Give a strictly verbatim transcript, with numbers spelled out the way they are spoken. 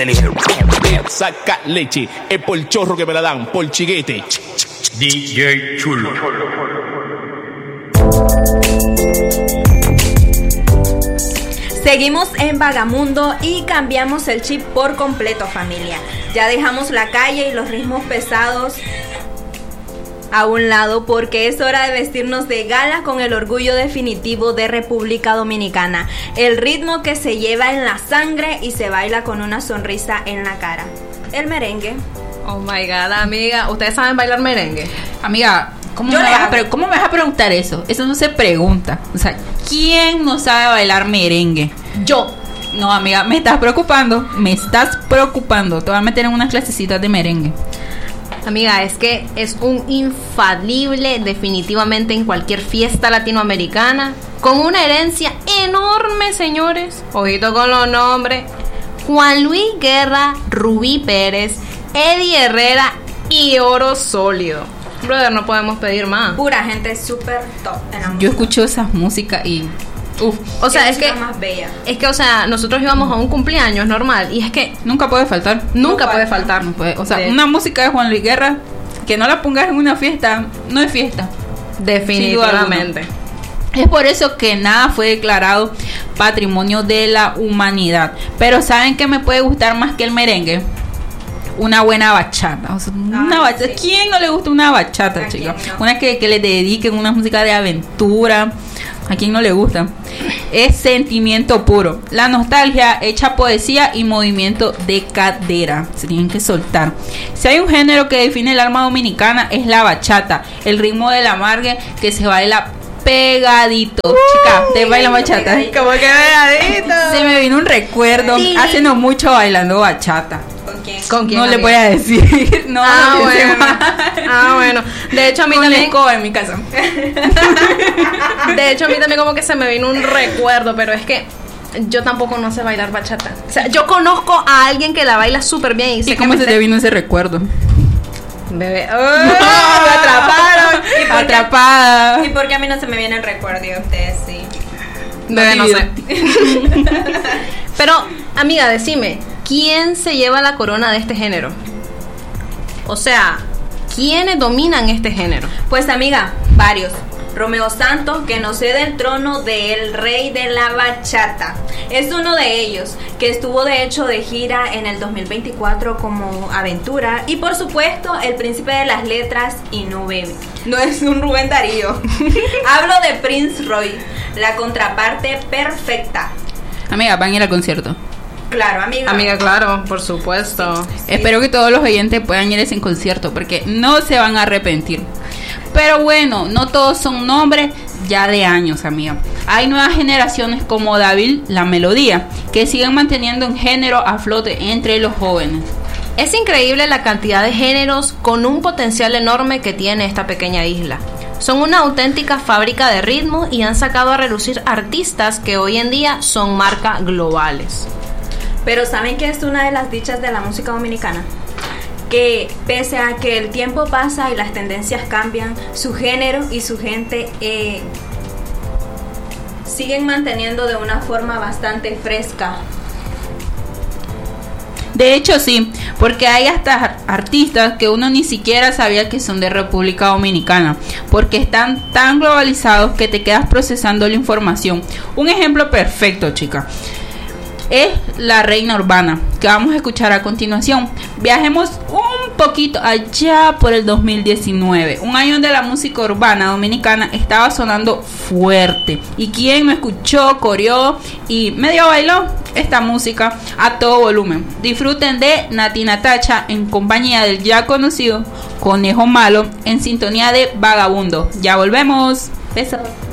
Saca leche, es por chorro que me la dan, por chiguete. D J Chulo. Seguimos en Vagamundo y cambiamos el chip por completo, familia. Ya dejamos la calle y los ritmos pesados a un lado porque es hora de vestirnos de gala con el orgullo definitivo de República Dominicana. El ritmo que se lleva en la sangre y se baila con una sonrisa en la cara. El merengue. Oh my God, amiga, ¿ustedes saben bailar merengue? Amiga, ¿cómo, Yo me le vas a hago. pre- ¿cómo me vas a preguntar eso? Eso no se pregunta. O sea, ¿quién no sabe bailar merengue? Yo. No, amiga, me estás preocupando. Me estás preocupando. Te voy a meter en unas clasecitas de merengue. Amiga, es que es un infalible definitivamente en cualquier fiesta latinoamericana, con una herencia enorme, señores. Ojito con los nombres: Juan Luis Guerra, Rubí Pérez, Eddie Herrera y Oro Sólido. Brother, no podemos pedir más. Pura gente súper top en la música. Yo escucho esas músicas y... Uf, O sea, Qué es que música más bella. es que, o sea, nosotros íbamos a un cumpleaños normal y es que nunca puede faltar. nunca No puede falta. faltar. No puede- o sea, De- una música de Juan Luis Guerra que no la pongas en una fiesta, no es fiesta. Definitivamente. Es por eso que nada fue declarado patrimonio de la humanidad. Pero ¿saben qué me puede gustar más que el merengue? Una buena bachata. O sea, una Ay, bachata. sí. ¿Quién no le gusta una bachata, ¿A chica? quién no? Una que, que le dediquen una música de aventura. ¿A quién no le gusta? Es sentimiento puro. La nostalgia hecha poesía y movimiento de cadera. Se tienen que soltar. Si hay un género que define el alma dominicana, es la bachata. El ritmo del amargue que se baila pegadito. Chica, te baila bachata. pegadito. Como que veadito. Se me vino un recuerdo Sí. hace no mucho bailando bachata. ¿Con quién? ¿Con quién, No le amiga? voy a decir. No, Ah, no piense bueno. mal. Ah, bueno. De hecho, a mí Con la también. escoba en mi casa. De hecho, a mí también como que se me vino un recuerdo, pero es que yo tampoco no sé bailar bachata. O sea, yo conozco a alguien que la baila súper bien y sé ¿Y que cómo me se sé- te vino ese recuerdo? Bebé. ¡Oh! ¡Me atraparon! ¿Y por qué- Atrapada. ¿Y por qué a mí no se me viene el recuerdo y a ustedes sí? Bebé, no Tío. sé. Pero, amiga, decime, ¿quién se lleva la corona de este género? O sea, ¿quiénes dominan este género? Pues amiga, varios. Romeo Santos, que no cede el trono del rey de la bachata. Es uno de ellos, que estuvo de hecho de gira en el dos mil veinticuatro como Aventura. Y por supuesto, el príncipe de las letras y no bebe. No es un Rubén Darío. Hablo de Prince Roy, la contraparte perfecta. Amiga, van a ir al concierto. Claro, amiga. Amiga, claro, por supuesto. Espero que todos los oyentes puedan ir a ese concierto porque no se van a arrepentir. Pero bueno, no todos son nombres ya de años, amiga. Hay nuevas generaciones como David La Melodía que siguen manteniendo un género a flote entre los jóvenes. Es increíble la cantidad de géneros con un potencial enorme que tiene esta pequeña isla. Son una auténtica fábrica de ritmo y han sacado a relucir artistas que hoy en día son marcas globales. Pero ¿saben qué es una de las dichas de la música dominicana? Que pese a que el tiempo pasa y las tendencias cambian, su género y su gente eh, siguen manteniendo de una forma bastante fresca. De hecho sí, porque hay hasta artistas que uno ni siquiera sabía que son de República Dominicana, porque están tan globalizados que te quedas procesando la información. Un ejemplo perfecto, chica, es La Reina Urbana, que vamos a escuchar a continuación. Viajemos un poquito allá por el dos mil diecinueve, un año donde la música urbana dominicana estaba sonando fuerte. ¿Y quién no escuchó, coreó y medio bailó esta música a todo volumen? Disfruten de Nati Natacha en compañía del ya conocido Conejo Malo, en sintonía de Vagabundo. Ya volvemos. Besos.